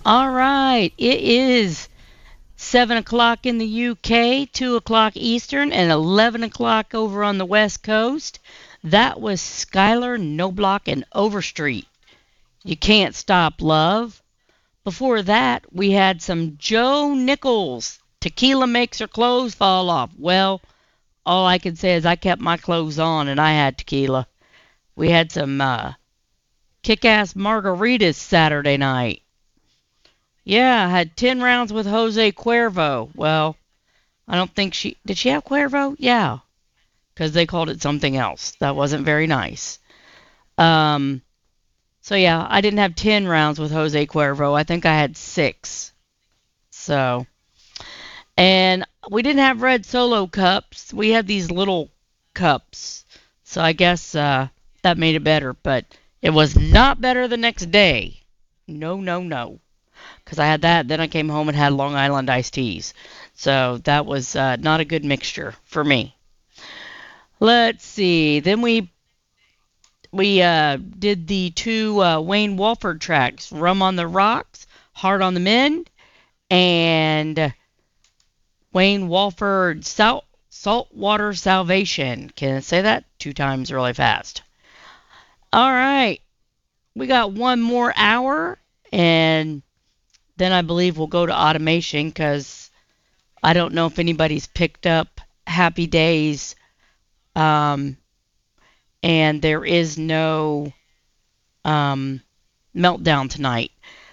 All right. It is 7 o'clock in the UK, 2 o'clock Eastern, and 11 o'clock over on the West Coast. That was Skylar Noblock and Overstreet. You Can't Stop Love. Before that, we had some Joe Nichols. Tequila makes her clothes fall off. Well, all I can say is I kept my clothes on and I had tequila. We had some kick ass margaritas Saturday night. Yeah, I had 10 rounds with Jose Cuervo. Well, I don't think she. Did she have Cuervo? Yeah, because they called it something else. That wasn't very nice. Um, so yeah, I didn't have 10 rounds with Jose Cuervo. I think I had 6. So, and we didn't have red solo cups. We had these little cups. So I guess that made it better, but it was not better the next day. No, no, no. Because I had that. Then I came home and had Long Island iced teas. So that was not a good mixture for me. Let's see. Then we did the two Wayne Walford tracks, Rum on the Rocks, Heart on the Mend, and Wayne Walford Saltwater Salvation. Can I say that 2 times really fast? All right. We got one more hour, and then I believe we'll go to automation because I don't know if anybody's picked up Happy Days, um, and there is no um, meltdown tonight.